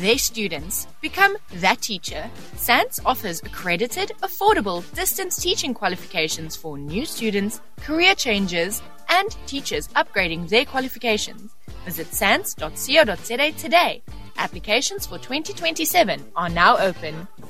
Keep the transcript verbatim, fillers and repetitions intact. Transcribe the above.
their students. Become that teacher. S A N S offers accredited, affordable, distance teaching qualifications for new students, career changers, and teachers upgrading their qualifications. Visit sans dot co dot za today. Applications for twenty twenty-seven are now open.